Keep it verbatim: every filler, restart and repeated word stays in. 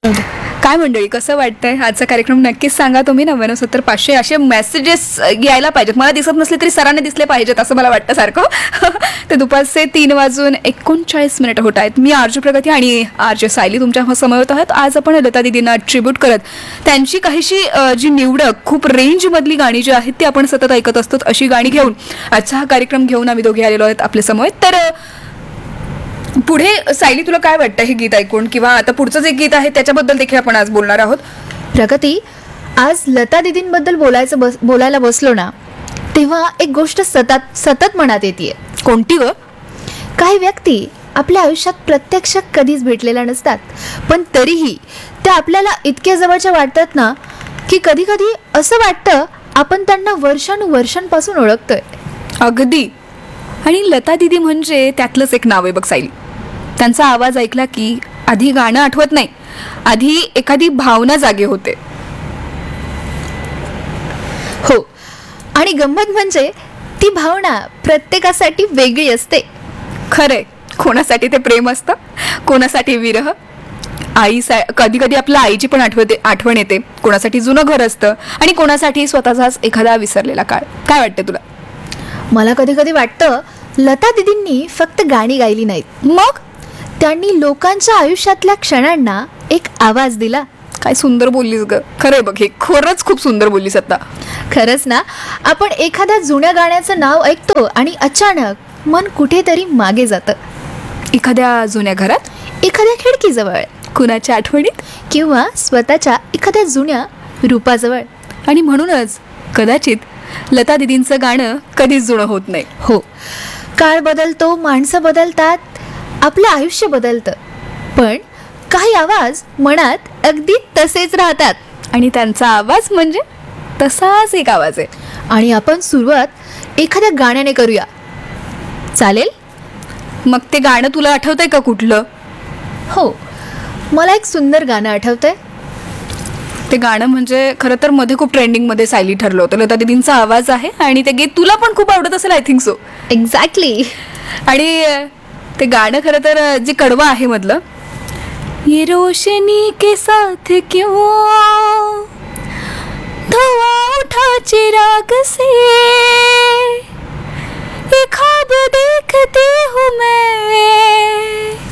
काय मंडळी, कसं वाटतंय आजचा कार्यक्रम? नक्कीच सांगा तुम्ही. नव्याण्णव सत्तर पाचशे असे मेसेजेस यायला पाहिजेत. मला दिसत नसले तरी सरांनी दिसले पाहिजेत असं मला वाटतं सारखं. ते दुपारचे तीन वाजून एकोणचाळीस मिनिटं होत आहेत. मी आरजे प्रगती आणि आरजे सायली तुमच्या समवेत आहात. आज आपण लता दीदींना ट्रिब्यूट करत त्यांची काहीशी जी निवडक खूप रेंजमधली गाणी जी आहेत ती आपण सतत ऐकत असतो, अशी गाणी घेऊन आजचा हा कार्यक्रम घेऊन आम्ही दोघे आलेलो आहेत आपल्या समवेत. तर पुढे सायली, तुला काय वाटतं हे गीत ऐकून, किंवा आता पुढचं जे गीत आहे त्याच्याबद्दल देखील आपण आज बोलणार आहोत. प्रगती, आज लता दीदींबद्दल बोलायचं बस बोलायला बसलो ना, तेव्हा एक गोष्ट सतत सतत मनात येते. कोणती ग? काही व्यक्ती आपल्या आयुष्यात प्रत्यक्ष कधीच भेटलेल्या नसतात, पण तरीही त्या आपल्याला इतक्या जवळच्या वाटतात ना, की कधी कधी असं वाटतं आपण त्यांना वर्षानुवर्षांपासून ओळखतोय. अगदी. आणि लता दीदी म्हणजे त्यातलंच एक नाव आहे बघ सायली. त्यांचा आवाज ऐकला की आधी गाणं आठवत नाही, आधी एखादी भावना जागे होते. हो, आणि गंमत म्हणजे ती भावना प्रत्येकासाठी वेगळी असते. खरंय. कोणासाठी ते प्रेम असतं, कोणासाठी विरह, आई सा कधी कधी आपल्या आईची पण आठवते आठवण येते, कोणासाठी जुनं घर असतं आणि कोणासाठी स्वतःचाच एखादा विसरलेला काळ. काय वाटतं तुला? मला कधी कधी वाटतं लता दीदींनी फक्त गाणी गायली नाहीत, मग त्यांनी लोकांच्या आयुष्यातल्या क्षणांना एक आवाज दिला. काय सुंदर बोललीस ग. खरंय बघ, हे खरंच खूप सुंदर बोललीस आता. खरंच ना. आपण एखाद्या जुन्या गाण्याचं नाव ऐकतो आणि अचानक मन कुठेतरी मागे जातं. एखाद्या जुन्या घरात, एखाद्या खिडकीजवळ, कुणाच्या आठवणीत, किंवा स्वतःच्या एखाद्या जुन्या रूपाजवळ. आणि म्हणूनच कदाचित लता दीदींचं गाणं कधीच जुनं होत नाही. हो, काळ बदलतो, माणसं बदलतात, आपलं आयुष्य बदलतं, पण काही आवाज मनात अगदी तसेच राहतात. आणि त्यांचा आवाज म्हणजे तसाच एक आवाज आहे. आणि आपण सुरुवात एखाद्या गाण्याने करूया, चालेल? मग ते गाणं तुला आठवतंय का कुठलं? हो, मला एक सुंदर गाणं आठवतंय. ते गाणं म्हणजे खरं तर मध्ये खूप ट्रेंडिंगमध्ये सायली ठरलं होतं. लता दीदींचा आवाज आहे आणि ते गीत तुला पण खूप आवडत असेल, आय थिंक सो. एक्झॅक्टली. आणि ते गाणं खरं तर जे कडवं आहे मधलं, ये रोशनी के साथ क्यों धुआं उठा चिराग से, ये ख्वाब देखती हूँ मैं